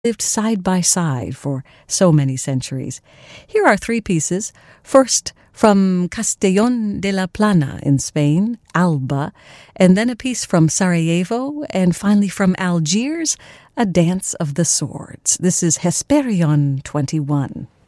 lived side by side for so many centuries. Here are three pieces. First, from Castellón de la Plana in Spain, Alba, and then a piece from Sarajevo, and finally from Algiers, A Dance of the Swords. This is Hesperion 21.